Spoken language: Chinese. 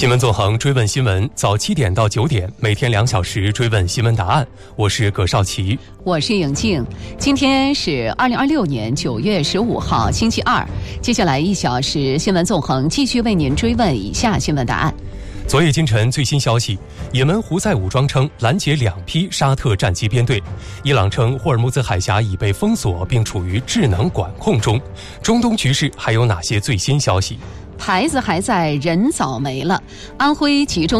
新闻纵横追问新闻，早7点到9点，每天2小时追问新闻答案。我是葛少奇， 我是颖静。今天是2026年9月15号，星期二。接下来1小时新闻纵横继续为您追问以下新闻答案。 昨夜今晨最新消息，也门胡塞武装称拦截2批沙特战机编队，伊朗称霍尔木兹海峡已被封锁并处于智能管控中。中东局势还有哪些最新消息？ 牌子还在，人早没了。安徽集中